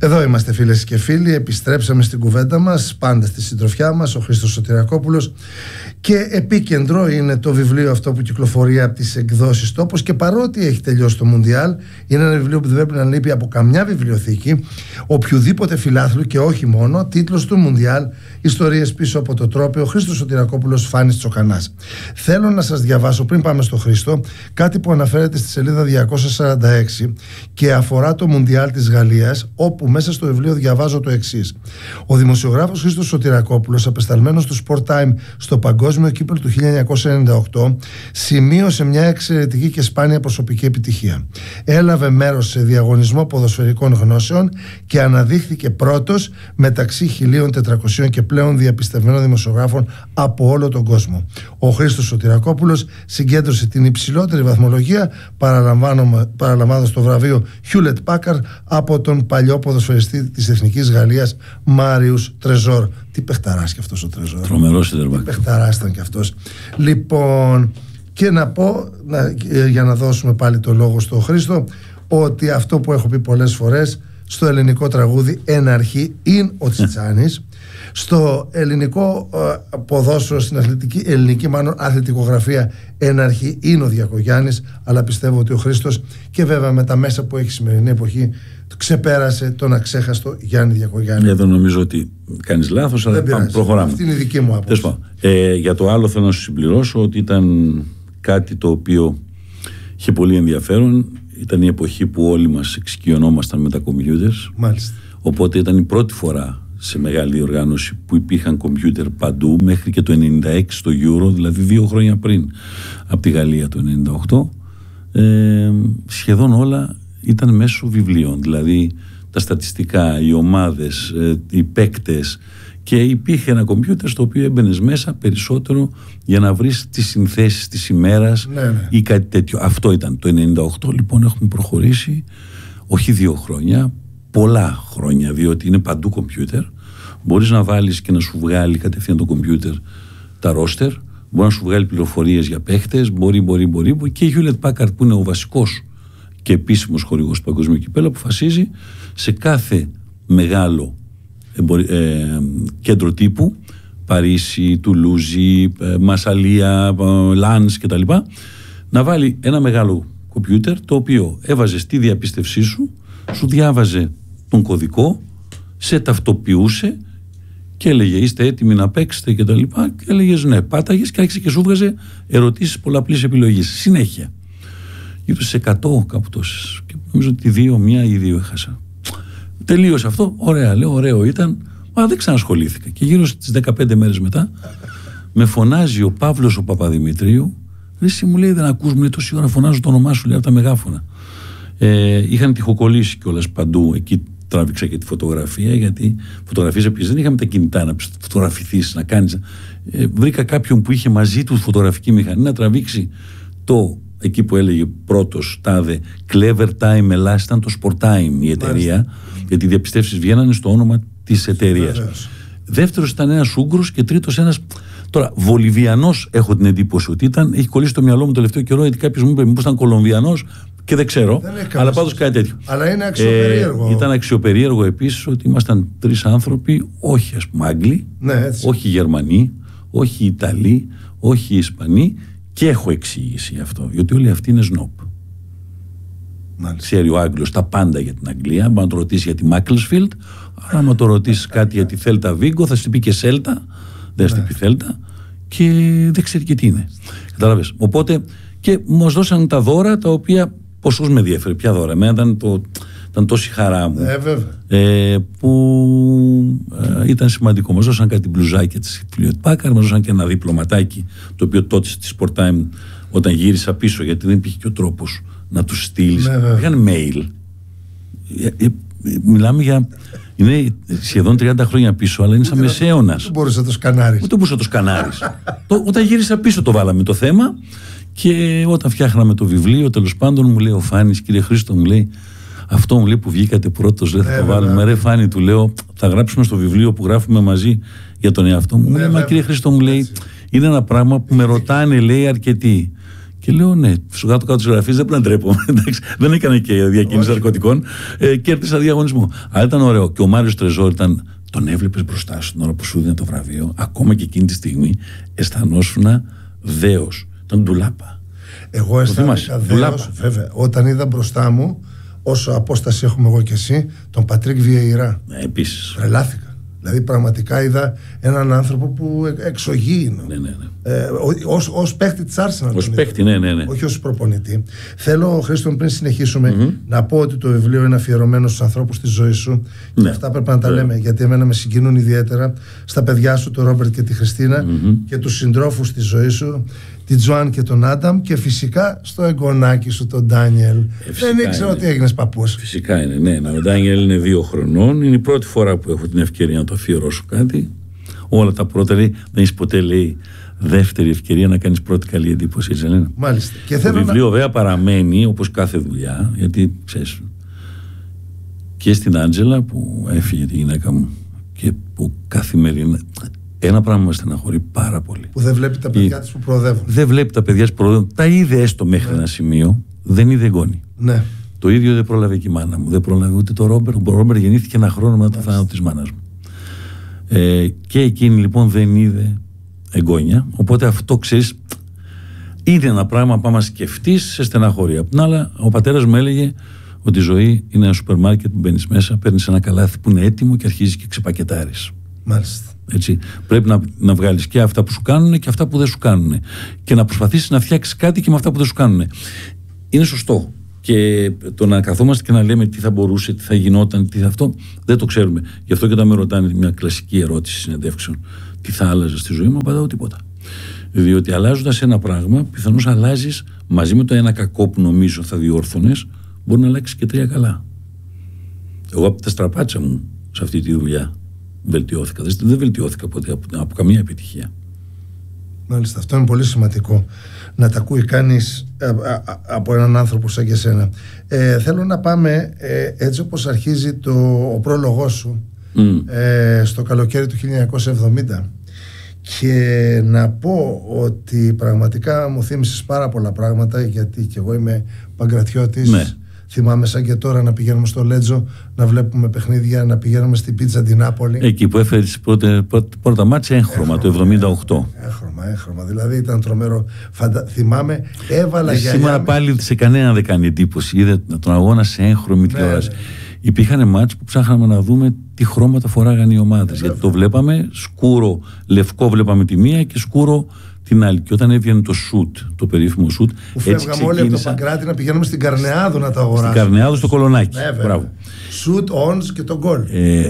Εδώ είμαστε, φίλες και φίλοι. Επιστρέψαμε στην κουβέντα μας, πάντα στη συντροφιά μας, ο Χρήστος Σωτηρακόπουλος. Και επίκεντρο είναι το βιβλίο αυτό που κυκλοφορεί από τις εκδόσεις Τόπος. Και παρότι έχει τελειώσει το Μουντιάλ, είναι ένα βιβλίο που δεν πρέπει να λείπει από καμιά βιβλιοθήκη, οποιουδήποτε φιλάθλου και όχι μόνο. Τίτλος του Μουντιάλ: Ιστορίες πίσω από το τρόπαιο. Χρήστος Σωτηρακόπουλος, Φάνης Τσοκανάς. Θέλω να σας διαβάσω, πριν πάμε στο Χρήστο, κάτι που αναφέρεται στη σελίδα 246 και αφορά το Μουντιάλ της Γαλλίας, όπου μέσα στο βιβλίο διαβάζω το εξής. Ο δημοσιογράφος Χρήστος Σωτηρακόπουλος, απεσταλμένος του Sport Time στο Παγκόσμιο Κύπελλο του 1998, σημείωσε μια εξαιρετική και σπάνια προσωπική επιτυχία. Έλαβε μέρος σε διαγωνισμό ποδοσφαιρικών γνώσεων και αναδείχθηκε πρώτος μεταξύ 1.400 και πλέον διαπιστευμένων δημοσιογράφων από όλο τον κόσμο. Ο Χρήστος Σωτηρακόπουλος συγκέντρωσε την υψηλότερη βαθμολογία, παραλαμβάνοντας το βραβείο Hewlett Packard από τον παλιό ποδοσφαιριστή της Εθνικής Γαλλίας, Μάριους Τρεζόρ. Τι παιχταράς κι αυτός ο Τρεζόρ. Τρομερός σεντερμπακ. Τι παιχταράς ήταν κι αυτός. Λοιπόν, και να πω, για να δώσουμε πάλι το λόγο στο Χρήστο, ότι αυτό που έχω πει πολλές φορές, στο ελληνικό τραγούδι «Εν αρχή ειν ο Τσιτσάνης», στο ελληνικό ποδόσφαιρο, στην ελληνική μάλλον αθλητικογραφία, «Εν αρχή είναι ο Διακογιάννης», αλλά πιστεύω ότι ο Χρήστος, και βέβαια με τα μέσα που έχει η σημερινή εποχή, ξεπέρασε τον αξέχαστο Γιάννη Διακογιάννη. Εδώ νομίζω ότι κάνεις λάθος, αλλά προχωράμε. Αυτή είναι η δική μου άποψη. Για το άλλο θέλω να σου συμπληρώσω ότι ήταν κάτι το οποίο είχε πολύ ενδιαφέρον. Ήταν η εποχή που όλοι μας εξοικειωνόμασταν με τα κομπιούτερς. Μάλιστα. Οπότε ήταν η πρώτη φορά σε μεγάλη διοργάνωση που υπήρχαν κομπιούτερ παντού, μέχρι και το 1996 στο Euro, δηλαδή 2 χρόνια πριν από τη Γαλλία το 1998. Σχεδόν όλα ήταν μέσω βιβλίων, δηλαδή τα στατιστικά, οι ομάδες, οι παίκτες, και υπήρχε ένα κομπιούτερ στο οποίο έμπαινες μέσα περισσότερο για να βρεις τις συνθέσεις της ημέρας, ή κάτι τέτοιο. Αυτό ήταν το 1998. Λοιπόν, έχουμε προχωρήσει όχι 2 χρόνια, πολλά χρόνια, διότι είναι παντού κομπιούτερ. Μπορείς να βάλεις και να σου βγάλει κατευθείαν το κομπιούτερ τα ρόστερ, μπορεί να σου βγάλει πληροφορίες για παίχτες, μπορεί, και η Hewlett Packard, που είναι ο βασικός και επίσημος χορηγός του Παγκοσμίου Κυπέλλου, αποφασίζει σε κάθε μεγάλο κέντρο τύπου, Παρίσι, Τουλούζι, Μασσαλία, Λάνς κτλ., να βάλει ένα μεγάλο κομπιούτερ, το οποίο έβαζε στη διαπίστευσή σου, σου διάβαζε τον κωδικό, σε ταυτοποιούσε και έλεγε είστε έτοιμοι να παίξετε και τα λοιπά, και έλεγες ναι, πάταγες και άρχισε και σου βγάζε ερωτήσεις πολλαπλής επιλογής συνέχεια, γύρω σε 100 κάπου τόσες, και νομίζω ότι 1 ή 2 έχασα. Τελείωσε αυτό, ωραία, λέω, ωραίο ήταν, αλλά δεν ξανασχολήθηκα. Και γύρω στις 15 μέρες μετά με φωνάζει ο Παύλος ο Παπαδημητρίου, εσύ, μου λέει, δεν ακούς, μου λέει, τόση ώρα φωνάζω το όνομά σου, λέει, από τα μεγάφωνα. Είχαν τυχοκολλήσει κιόλας παντού, εκεί τράβηξα και τη φωτογραφία, γιατί φωτογραφίες επίσης δεν είχαμε τα κινητά να φωτογραφηθείς, να κάνεις. Βρήκα κάποιον που είχε μαζί του φωτογραφική μηχανή να τραβήξει το, εκεί που έλεγε πρώτος τάδε Clever Time Ελλάς, ήταν το Sport Time η εταιρεία, γιατί οι διαπιστεύσεις βγαίνανε στο όνομα της εταιρείας. Δεύτερος ήταν ένας Ούγγρος και τρίτος ένας, τώρα, Βολιβιανός, έχω την εντύπωση ότι ήταν, έχει κολλήσει το μυαλό μου το τελευταίο καιρό, γιατί κάποιος μου είπε μήπως ήταν Κολομβιανός, και δεν ξέρω, αλλά πάντως κάτι τέτοιο. Αλλά είναι αξιοπερίεργο. Ήταν αξιοπερίεργο επίσης ότι ήμασταν 3 άνθρωποι, όχι ας πούμε Άγγλοι, όχι Γερμανοί, όχι Ιταλοί, όχι Ισπανοί, και έχω εξήγηση γι' αυτό, γιατί όλοι αυτοί είναι σνόπ. Ξέρει ο Άγγλος τα πάντα για την Αγγλία, μπορεί να το ρωτήσει για τη Μάκλσφιλντ, αλλά άμα το ρωτήσει κάτι για τη Θέλτα Βίγκο, θα σου πει και Σέλτα, δεν θα σου πει Θέλτα, και δεν ξέρει και τι είναι. Κατάλαβες. Οπότε και μας δώσαν τα δώρα, τα οποία ποσούς με ενδιαφέρει, ποια δώρα. Εμένα ήταν τόση χαρά μου, που ήταν σημαντικό. Μας δώσαν κάτι μπλουζάκια της Hewlett Packard, μας δώσαν και ένα διπλωματάκι, το οποίο τότε στη Sport Time, όταν γύρισα πίσω, γιατί δεν υπήρχε και ο τρόπος να τους στείλεις, είχαν mail. Μιλάμε για, είναι σχεδόν 30 χρόνια πίσω, αλλά είναι σαν μεσαίωνας. Ούτε μπορείς να το σκανάρεις. Ούτε μπορείς να το σκανάρεις. Όταν γύρισα πίσω το βάλαμε το θέμα, και όταν φτιάχναμε το βιβλίο, τέλος πάντων, μου λέει ο Φάνης, κύριε Χρήστο, μου λέει, αυτό, μου λέει, που βγήκατε πρώτος, δεν θα το βάλουμε. Ρε Φάνη, του λέω, θα γράψουμε στο βιβλίο που γράφουμε μαζί για τον εαυτό μου. Μου λέει, μα κύριε Χρήστο, μου λέει, είναι ένα πράγμα που με ρωτάνε, λέει, αρκετοί. Και λέω ναι, στο κάτω-κάτω της γραφής δεν πρέπει να ντρέπομαι. Δεν έκανα και διακίνηση ναρκωτικών. Κέρδισα διαγωνισμό. Αλλά ήταν ωραίο. Και ο Μάριος Τρεζόρ τον έβλεπες μπροστά σου την ώρα που σου δίνει το βραβείο. Ακόμα και εκείνη τη στιγμή αισθανόσουνα δέος. Ήταν ντουλάπα. Εγώ αισθάνθηκα δέος, βέβαια. Όταν είδα μπροστά μου, όσο απόσταση έχουμε εγώ και εσύ, τον Πατρίκ Βιεϊρά. Επίσης. Τρελάθηκα. Δηλαδή πραγματικά είδα έναν άνθρωπο που εξωγήινο. Ναι. Ως παίκτη της Arsenal. Ως παίκτη, ναι. Όχι ως προπονητή. Θέλω, Χρήστο, πριν συνεχίσουμε, να πω ότι το βιβλίο είναι αφιερωμένο στους ανθρώπους της ζωής σου. Και αυτά πρέπει να τα λέμε, γιατί εμένα με συγκινούν ιδιαίτερα. Στα παιδιά σου, τον Ρόμπερτ και τη Χριστίνα, και τους συντρόφους της ζωής σου, την Τζοάν και τον Άνταμ, και φυσικά στο εγγονάκι σου, τον Ντάνιελ. Δεν ήξερα ότι έγινες παππούς. Φυσικά είναι, ναι. Ο Ντάνιελ είναι 2 χρονών. Είναι η πρώτη φορά που έχω την ευκαιρία να το αφιερώσω κάτι. Όλα τα πρώτα, λέει, δεν έχει ποτέ, λέει, δεύτερη ευκαιρία να κάνεις πρώτη καλή εντύπωση, έτσι λένε. Μάλιστα. Και το βιβλίο βέβαια παραμένει, όπως κάθε δουλειά, γιατί ξέρεις, και στην Άντζελα που έφυγε τη γυναίκα μου και που καθημερινά. Ένα πράγμα μας στεναχωρεί πάρα πολύ. Που δεν βλέπει τα παιδιά της που προοδεύουν. Δεν βλέπει τα παιδιά της που προοδεύουν. Τα είδε έστω μέχρι ένα σημείο, δεν είδε εγγόνι. Ναι. Το ίδιο δεν πρόλαβε και η μάνα μου. Δεν πρόλαβε ούτε το Ρόμπερτ. Ο Ρόμπερτ γεννήθηκε 1 χρόνο μετά το θάνατο της μάνας μου. Και εκείνη λοιπόν δεν είδε εγγόνια. Οπότε αυτό, ξέρεις, είναι ένα πράγμα που άμα σκεφτείς σε στεναχωρεί. Απ' την άλλη, ο πατέρας μου έλεγε ότι η ζωή είναι ένα σούπερ μάρκετ που μπαίνεις μέσα, παίρνεις ένα καλάθι που είναι έτοιμο και αρχίζεις και ξεπακετάρεις. Μάλιστα. Έτσι. Πρέπει να βγάλεις και αυτά που σου κάνουν και αυτά που δεν σου κάνουν. Και να προσπαθήσεις να φτιάξεις κάτι και με αυτά που δεν σου κάνουν. Είναι σωστό. Και το να καθόμαστε και να λέμε τι θα μπορούσε, τι θα γινόταν, τι θα αυτό, δεν το ξέρουμε. Γι' αυτό και όταν με ρωτάνε μια κλασική ερώτηση συνεντεύξεων, τι θα άλλαζε στη ζωή μου, απαντάω τίποτα. Διότι αλλάζοντας ένα πράγμα, πιθανώς αλλάζεις μαζί με το ένα κακό που νομίζω θα διόρθωνες, μπορεί να αλλάξει και 3 καλά. Εγώ από τα στραπάτσα μου σε αυτή τη δουλειά βελτιώθηκα. Δεν βελτιώθηκα ποτέ από καμία επιτυχία. Μάλιστα, αυτό είναι πολύ σημαντικό να τα ακούει κανείς από έναν άνθρωπο σαν και εσένα. Θέλω να πάμε έτσι όπως αρχίζει ο πρόλογός σου στο καλοκαίρι του 1970, και να πω ότι πραγματικά μου θύμισες πάρα πολλά πράγματα, γιατί και εγώ είμαι Παγκρατιώτης. Ναι. Θυμάμαι σαν και τώρα να πηγαίνουμε στο Λέτζο να βλέπουμε παιχνίδια, να πηγαίνουμε στην Πίτσα την Νάπολη. Εκεί που έφερε τις πρώτα μάτια έγχρωμα το 78. Έγχρωμα. Δηλαδή ήταν τρομερό. Θυμάμαι, έβαλα για. Σήμερα πάλι σε κανένα δεν κάνει εντύπωση. Είδε τον αγώνα σε έγχρωμη τηλεόραση. Υπήρχαν μάτς που ψάχναμε να δούμε τι χρώματα φοράγαν οι ομάδες. Γιατί το βλέπαμε σκούρο, λευκό βλέπαμε τη μία και σκούρο την άλλη. Και όταν έβγαινε το σουτ, το περίφημο σουτ. Που φεύγαμε όλοι από το Παγκράτη να πηγαίνουμε στην Καρνεάδο να τα αγοράσουμε. Στην Καρνεάδο, στο Κολονάκι. Μπράβο. Σουτ, ons και τον γκολ.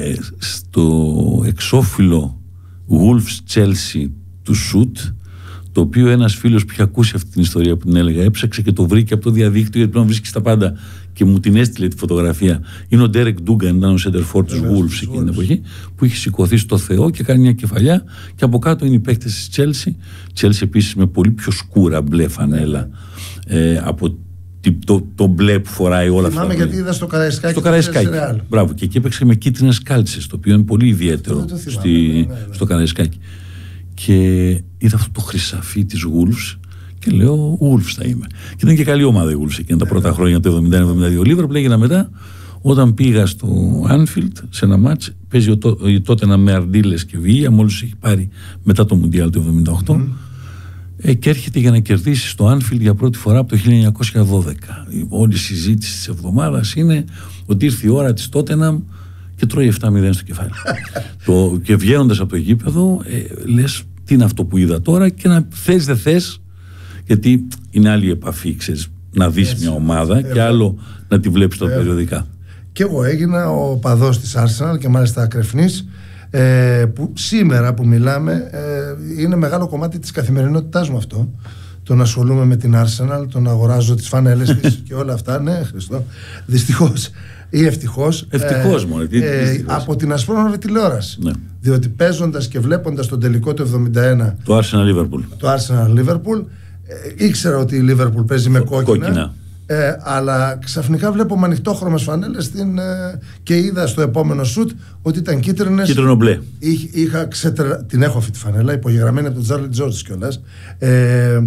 Στο εξώφυλλο Wolves Chelsea του σουτ, το οποίο ένας φίλος που είχε ακούσει αυτή την ιστορία που την έλεγα, έψαξε και το βρήκε από το διαδίκτυο, γιατί πρέπει να βρίσκεις τα πάντα, και μου την έστειλε τη φωτογραφία. Είναι ο Ντέρεκ Ντούγκαν, ήταν ο σέντερφορ της Wolves εκείνη την εποχή, που είχε σηκωθεί στο Θεό και κάνει μια κεφαλιά, και από κάτω είναι οι παίκτες της Chelsea. Chelsea επίσης με πολύ πιο σκούρα μπλε φανέλα από το μπλε που φοράει όλα αυτά. Θυμάμαι γιατί είδα στο Καραϊσκάκι. Στο Καραϊσκάκι. Μπράβο, και εκεί έπαιξε με κίτρινες κάλτσες, το οποίο είναι πολύ ιδιαίτερο στο Καραϊσκάκι. Και είδα αυτό το χρυσαφί της Wolves και λέω Wolves θα είμαι. Και ήταν και καλή ομάδα η Wolves εκείνα τα πρώτα χρόνια, το 71-72. Ο Liverpool έγινα μετά, όταν πήγα στο Anfield σε ένα μάτς, παίζει τότε ένα με Αρντίλες και Βία, μόλις έχει πάρει μετά το Μουντιάλ του 78, και έρχεται για να κερδίσει στο Anfield για πρώτη φορά από το 1912. Όλη η συζήτηση της εβδομάδας είναι ότι ήρθε η ώρα της Tottenham και τρώει 7-0 στο κεφάλι. Και βγαίνοντας από το γήπεδο, λες τι είναι αυτό που είδα τώρα, και να θες δεν θες, γιατί είναι άλλη επαφή, ξέρεις, να δεις μια ομάδα και άλλο να τη βλέπεις τα περιοδικά. Και εγώ έγινα ο παδός της Arsenal, και μάλιστα ακρεφνής, που σήμερα που μιλάμε είναι μεγάλο κομμάτι της καθημερινότητάς μου αυτό. Το να ασχολούμαι με την Arsenal, το να αγοράζω τις φανέλες της και όλα αυτά. Ναι, Χριστό. Δυστυχώς ή ευτυχώς. Ευτυχώς μόνο. Από την ασπρόμαυρη τηλεόραση. Ναι. Διότι παίζοντας και βλέποντας τον τελικό του 71. Το Arsenal Liverpool. Ήξερα ότι η Liverpool παίζει με κόκκινα. Αλλά ξαφνικά βλέπω με ανοιχτόχρωμες φανέλες και είδα στο επόμενο σουτ ότι ήταν κίτρινες. Κίτρινο μπλε. Την έχω αυτή τη φανέλα, υπογεγραμμένη από τον Τζάρλι Τζόρτζ κιόλας.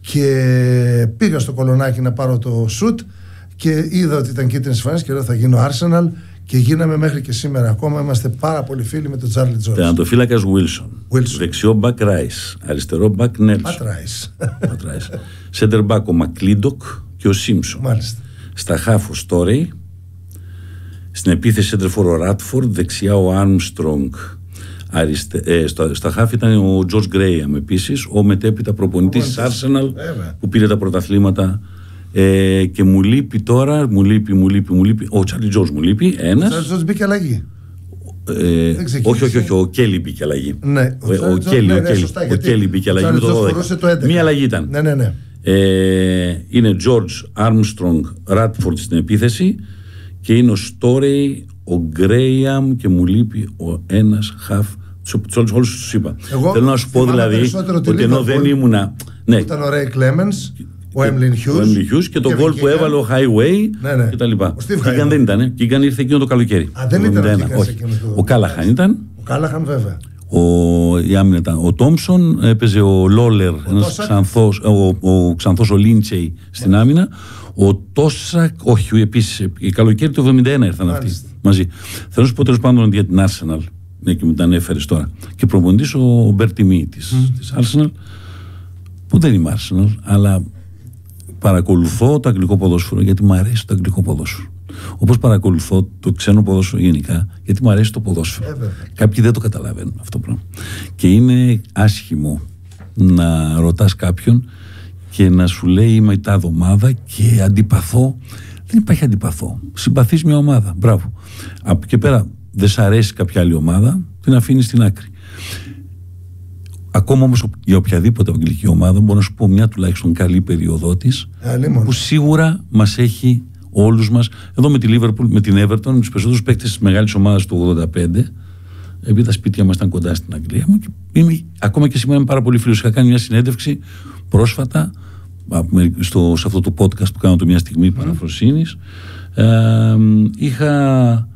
και πήγα στο Κολονάκι να πάρω το σουτ και είδα ότι ήταν κίτρινες φανέλες και λέω θα γίνω Arsenal, και γίναμε μέχρι και σήμερα ακόμα. Είμαστε πάρα πολύ φίλοι με τον Τσάρλι Τζόρντς. Τερματοφύλακας Wilson. Δεξιό μπακ Ράις. Αριστερό μπακ Νέλσον. Πατ Ράις. Σέντερ μπακ ο Μακλίντοκ και ο Σίμψον. Μάλιστα. Στα χάφ ο Στόρεϊ. Στην επίθεση σέντερφορ ο Ράτφορντ. Δεξιά ο Άρμστρονγκ. Στα χάφ ήταν ο Τζορτζ Γκρέιαμ επίσης, ο μετέπειτα προπονητής της Arsenal που πήρε τα πρωταθλήματα. Και μου λείπει τώρα, μου λείπει. Ο Τσάρλι Τζόρντς μου λείπει. Ένας. Ο Τσάρλι Τζόρντς μπήκε αλλαγή. Όχι, ο Κέλλι μπήκε αλλαγή. Ναι, ο Κέλλι μπήκε αλλαγή με το 12. Μία αλλαγή ήταν. Ναι. Είναι George Armstrong Radford στην επίθεση και είναι ο Στόρεϊ, ο Γκρέιαμ και μου λείπει ο ένας χαφ. Όλους τους είπα. Θέλω να σου πω δηλαδή ότι ενώ δεν ήμουνα. Ήταν ο Ρέι Κλέμενς, ο Έμλιν Χιούς και το γκολ που έβαλε ο Highway και τα λοιπά. Κίγκαν δεν ήταν. Κίγκαν ήρθε εκείνο το καλοκαίρι. Δεν ήταν. Ο Κάλαχαν ήταν. Ο Κάλαχαν βέβαια. Η άμυνα ήταν. Ο Τόμψον, έπαιζε ο Λόλερ, ο ξανθός ο Λίντσεϊ στην άμυνα. Ο Τόσακ, όχι, επίσης, η καλοκαίρι του 1971 ήρθαν αυτοί μαζί. Θέλω να σου πω τέλος πάντων για την Arsenal, και μου τα ανέφερες τώρα. Και προπονητής ο Μπερτιμί της Arsenal, που δεν είμαι Arsenal, αλλά παρακολουθώ το αγγλικό ποδόσφαιρο γιατί μου αρέσει το αγγλικό ποδόσφαιρο. Όπως παρακολουθώ το ξένο ποδόσφαιρο γενικά, γιατί μου αρέσει το ποδόσφαιρο. Κάποιοι δεν το καταλαβαίνουν αυτό το πράγμα. Και είναι άσχημο να ρωτάς κάποιον και να σου λέει είμαι η τάδε ομάδα και αντιπαθώ. Δεν υπάρχει αντιπαθώ. Συμπαθείς μια ομάδα. Μπράβο. Από και πέρα δεν σ' αρέσει κάποια άλλη ομάδα, την αφήνεις στην άκρη. Ακόμα όμως για οποιαδήποτε αγγλική ομάδα μπορώ να σου πω μια τουλάχιστον καλή περίοδό της που σίγουρα μας έχει όλους μας. Εδώ με τη Liverpool, με την Everton, με τους περισσότερους παίκτες της μεγάλης ομάδας του 85, επειδή τα σπίτια μας ήταν κοντά στην Αγγλία μου, και ακόμα και σήμερα είμαι πάρα πολύ φίλος. Είχα κάνει μια συνέντευξη πρόσφατα σε αυτό το podcast που κάνω το μια στιγμή παραφροσύνης. Είχα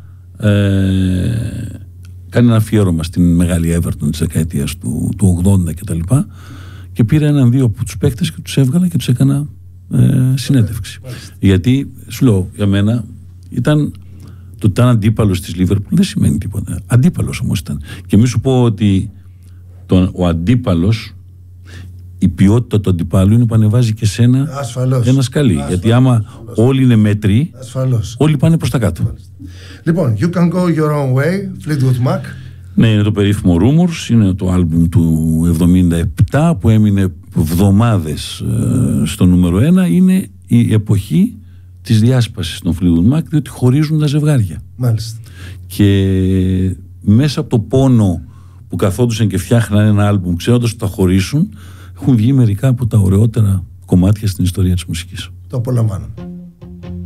κάνει ένα αφιέρωμα στην μεγάλη Everton της δεκαετίας του 80 και τα λοιπά, και πήρα έναν-δύο από τους παίκτες και τους έβγαλα και τους έκανα συνέντευξη. Γιατί σου λέω, για μένα το ότι ήταν αντίπαλος της Liverpool δεν σημαίνει τίποτα. Αντίπαλος όμως ήταν. Και μη σου πω ότι ο αντίπαλος, η ποιότητα του αντιπάλου είναι που ανεβάζει και σένα ένα σκαλί. Γιατί άμα όλοι είναι μέτροι, όλοι πάνε προς τα κάτω. Λοιπόν, You Can Go Your Own Way, Fleetwood Mac. Ναι, είναι το περίφημο Rumours, είναι το άλμπουμ του 77 που έμεινε εβδομάδες στο νούμερο 1. Είναι η εποχή της διάσπασης των Fleetwood Mac, διότι χωρίζουν τα ζευγάρια. Μάλιστα. Και μέσα από το πόνο που καθόντουσαν και φτιάχναν ένα άλμπουμ ξέροντας ότι θα χωρίσουν, έχουν βγει μερικά από τα ωραιότερα κομμάτια στην ιστορία της μουσικής. Το απολαμβάνω.